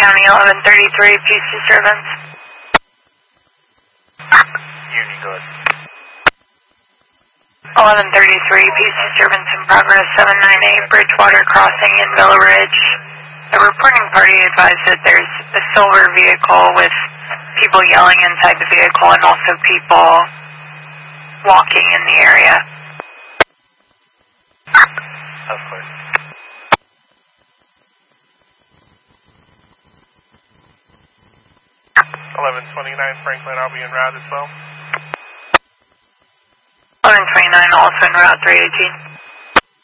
County, 1133, peace disturbance. Union, go ahead. 1133, peace disturbance in progress, 798, Bridgewater Crossing in Villa Ridge. The reporting party advised that there's a silver vehicle with people yelling inside the vehicle and also people walking in the area. Of course. Franklin, I'll be en route as well. 1129, also en route 318.